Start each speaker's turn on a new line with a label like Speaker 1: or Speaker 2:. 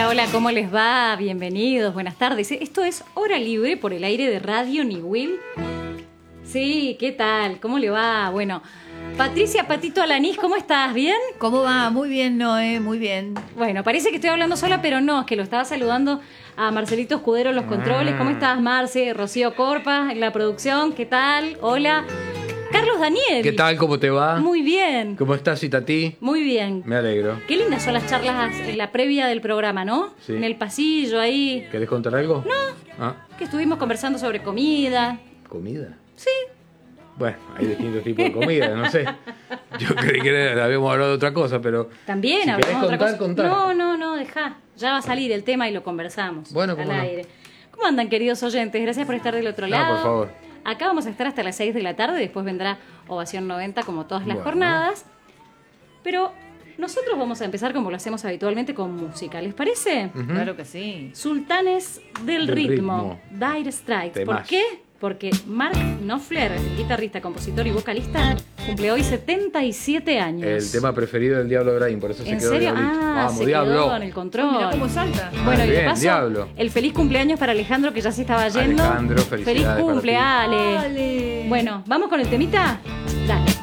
Speaker 1: Hola, hola, ¿cómo les va? Bienvenidos, buenas tardes. Esto es Hora Libre por el aire de Radio Niwil. Sí, ¿qué tal? ¿Cómo le va? Bueno, Patricia Patito Alanís, ¿cómo estás? ¿Bien?
Speaker 2: ¿Cómo va? Muy bien, Noé, muy bien.
Speaker 1: Bueno, parece que estoy hablando sola, pero no, es que lo estaba saludando a Marcelito Escudero en los controles. ¿Cómo estás, Marce? Rocío Corpa en la producción, ¿qué tal? Hola. Carlos Daniel.
Speaker 3: ¿Qué tal? ¿Cómo te va?
Speaker 1: Muy bien.
Speaker 3: ¿Cómo estás, Itatí?
Speaker 1: Muy bien.
Speaker 3: Me alegro.
Speaker 1: Qué lindas son las charlas en la previa del programa, ¿no?
Speaker 3: Sí.
Speaker 1: En el pasillo ahí.
Speaker 3: ¿Querés contar algo?
Speaker 1: No.
Speaker 3: ¿Ah?
Speaker 1: Que estuvimos conversando sobre comida.
Speaker 3: ¿Comida?
Speaker 1: Sí.
Speaker 3: Bueno, hay distintos tipos de comida, no sé. Yo creí que habíamos hablado de otra cosa, pero...
Speaker 1: También
Speaker 3: si
Speaker 1: hablamos
Speaker 3: querés
Speaker 1: de otra cosa.
Speaker 3: contar.
Speaker 1: No, dejá. Ya va a salir el tema y lo conversamos.
Speaker 3: Bueno,
Speaker 1: al
Speaker 3: cómo no.
Speaker 1: aire. ¿Cómo andan, queridos oyentes? Gracias por estar del otro lado.
Speaker 3: por favor.
Speaker 1: Acá vamos a estar hasta las 6 de la tarde, después vendrá Ovación 90 como todas las
Speaker 3: Bueno.
Speaker 1: jornadas. Pero nosotros vamos a empezar como lo hacemos habitualmente con música, ¿les parece?
Speaker 2: Claro que sí.
Speaker 1: Sultanes del ritmo. Dire Straits. ¿Por
Speaker 3: Temazo.
Speaker 1: qué? Porque Mark Knopfler, el guitarrista, compositor y vocalista, cumple hoy 77 años.
Speaker 3: El tema preferido del Diablo Brain, por eso se
Speaker 1: ¿En
Speaker 3: quedó
Speaker 1: serio?
Speaker 3: Diablito. Vamos,
Speaker 1: se
Speaker 3: Diablo.
Speaker 1: quedó en el control.
Speaker 2: Mirá cómo salta.
Speaker 1: Bueno, y de
Speaker 3: bien,
Speaker 1: paso,
Speaker 3: Diablo.
Speaker 1: el feliz cumpleaños para Alejandro, que ya se estaba yendo.
Speaker 3: Alejandro,
Speaker 1: Feliz
Speaker 3: felicidades para
Speaker 1: cumple,
Speaker 3: ti.
Speaker 1: Ale.
Speaker 2: Dale.
Speaker 1: Bueno, ¿vamos con el temita?